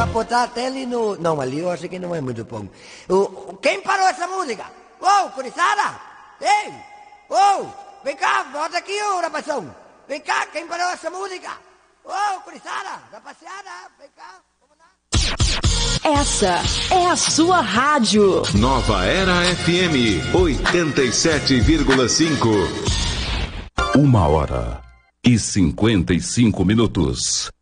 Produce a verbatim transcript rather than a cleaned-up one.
botar até ali no... Não, ali eu acho que não é muito bom. O... Quem parou essa música? Ô, Curiçada! Ei! Ô! Vem cá, volta aqui, ô, rapazão! Vem cá, quem parou essa música? Ô, Curiçada! Rapaziada, vem cá! Essa é a sua rádio. Nova Era F M oitenta e sete vírgula cinco. Uma hora e cinquenta e cinco minutos.